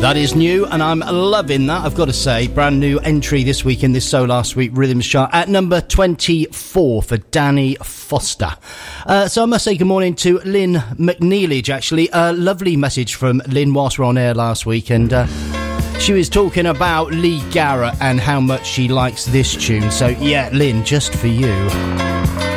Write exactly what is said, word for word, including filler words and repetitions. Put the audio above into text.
That is new, and I'm loving that, I've got to say. Brand new entry this week in this So Last Week Rhythms chart at number twenty-four for Danny Foster. Uh, so I must say good morning to Lynn McNeilage, actually. A lovely message from Lynn whilst we were on air last week, and uh, she was talking about Lee Garrett and how much she likes this tune. So yeah, Lynn, just for you.